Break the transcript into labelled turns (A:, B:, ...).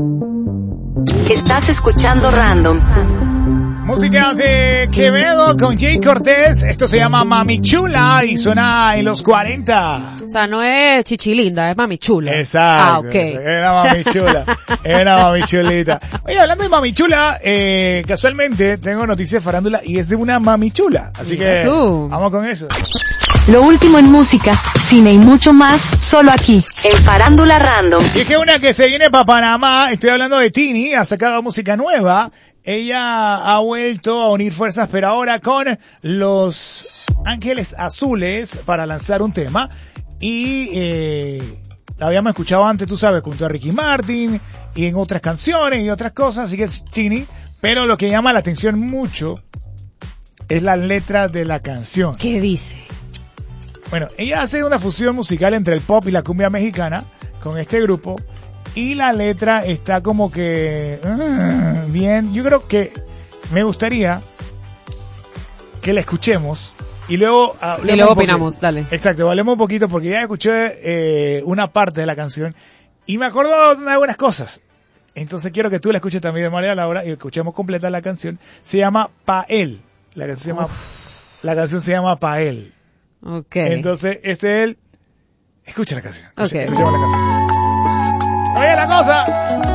A: Estás escuchando Random.
B: Música de Quevedo con Jay Cortés. Esto se llama Mami Chula y suena en los 40.
C: O sea, no es chichilinda, es Mami Chula.
B: Exacto.
C: Ok.
B: Era Mami Chula. Era Mami Chulita. Oye, hablando de Mami Chula, casualmente tengo noticias de farándula y es de una Mami Chula. Así que vamos con eso.
A: Lo último en música, cine y mucho más, solo aquí, en Farándula Random.
B: Y es que una que se viene para Panamá, estoy hablando de Tini, ha sacado música nueva. Ella ha vuelto a unir fuerzas, pero ahora con Los Ángeles Azules para lanzar un tema. Y la habíamos escuchado antes, tú sabes, junto a Ricky Martin y en otras canciones y otras cosas, así que es Tini. Pero lo que llama la atención mucho es la letra de la canción.
C: ¿Qué dice?
B: Bueno, ella hace una fusión musical entre el pop y la cumbia mexicana con este grupo y la letra está como que bien. Yo creo que me gustaría que la escuchemos y luego
C: opinamos, dale.
B: Exacto, hablemos un poquito porque ya escuché una parte de la canción y me acordó de algunas cosas. Entonces quiero que tú la escuches también de María Laura y escuchemos completa la canción. Se llama Pa' Él. La canción se llama Pa' Él.
C: Okay.
B: Entonces, él. Escucha la canción.
C: Okay.
B: Escuchemos la canción. Oye, la cosa.